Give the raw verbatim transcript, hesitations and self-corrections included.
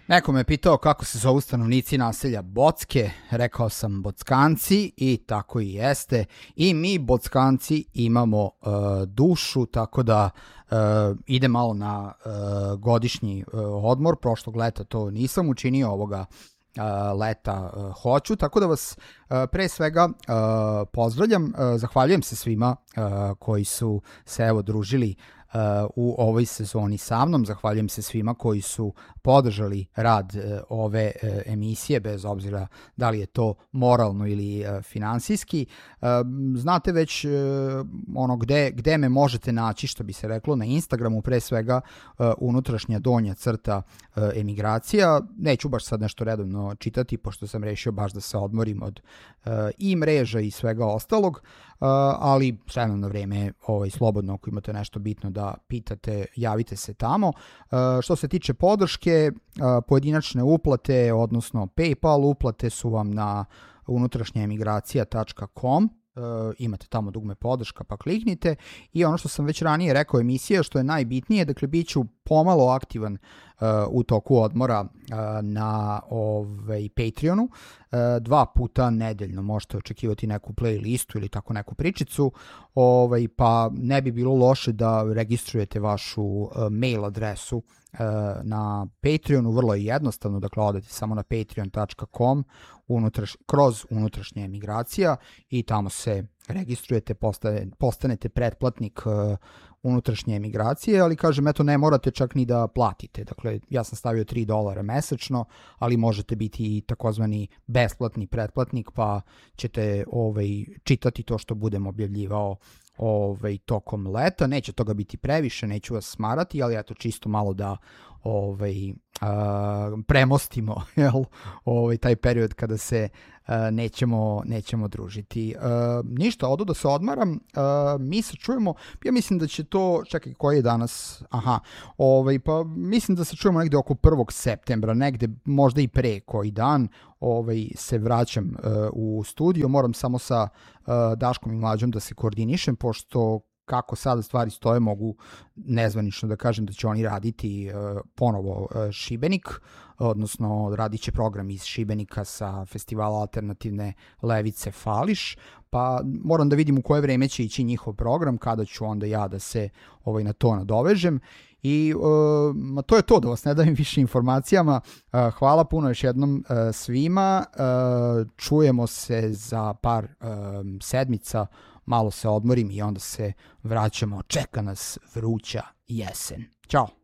Neko me pitao kako se zovu stanovnici naselja Bocke, rekao sam Bockanci i tako i jeste. I mi Bockanci imamo uh, dušu, tako da uh, ide malo na uh, godišnji uh, odmor. Prošlog leta to nisam učinio, ovoga uh, leta uh, hoću, tako da vas uh, pre svega uh, pozdravljam. Uh, zahvaljujem se svima uh, koji su se evo družili Uh, u ovoj sezoni sa mnom. Zahvaljujem se svima koji su podržali rad uh, ove uh, emisije, bez obzira da li je to moralno ili uh, finansijski. Uh, znate već uh, ono gde, gde me možete naći, što bi se reklo, na Instagramu, pre svega uh, unutrašnja donja crta uh, emigracija. Neću baš sad nešto redovno čitati, pošto sam rešio baš da se odmorim od uh, i mreža i svega ostalog. Uh, ali s vremena na vreme ovaj, slobodno, ako imate nešto bitno da pitate, javite se tamo. Uh, što se tiče podrške, uh, pojedinačne uplate, odnosno PayPal uplate su vam na unutrašnja emigracija tačka com. Uh, imate tamo dugme podrška, pa kliknite. I ono što sam već ranije rekao, emisija, što je najbitnije, dakle bit ću pomalo aktivan uh, u toku odmora uh, na ovaj, Patreonu. Uh, dva puta nedeljno možete očekivati neku playlistu ili tako neku pričicu, ovaj, pa ne bi bilo loše da registrujete vašu uh, mail adresu uh, na Patreonu. Vrlo je jednostavno, dakle odete samo na patreon tačka com unutraš, kroz unutrašnja emigracija i tamo se registrujete, postane, postanete pretplatnik uh, unutrašnje emigracije, ali kažem, eto, ne morate čak ni da platite. Dakle, ja sam stavio tri dolara mesečno, ali možete biti i takozvani besplatni pretplatnik, pa ćete ovaj, čitati to što budem objavljivao ovaj, tokom leta. Neće toga biti previše, neću vas smarati, ali eto, čisto malo da ovaj, a, premostimo jel, ovaj, taj period kada se a, nećemo, nećemo družiti. A, ništa, odo da se odmaram, a, mi se čujemo, ja mislim da će to, čekaj, koji je danas, aha, ovaj, pa mislim da se čujemo negde oko prvog septembra, negde možda i pre koji dan, ovaj, se vraćam uh, u studio, moram samo sa uh, Daškom i Mlađom da se koordinišem, pošto kako sada stvari stoje, mogu nezvanično da kažem da će oni raditi uh, ponovo uh, Šibenik, odnosno radit će program iz Šibenika sa festivala alternativne levice Fališ, pa moram da vidim u koje vreme će ići njihov program, kada ću onda ja da se ovaj, na to nadovežem. I uh, to je to, da vas ne davim više informacijama. Uh, hvala puno još jednom uh, svima. Uh, čujemo se za par uh, sedmica, malo se odmorim i onda se vraćamo. Čeka nas vruća jesen. Ćao!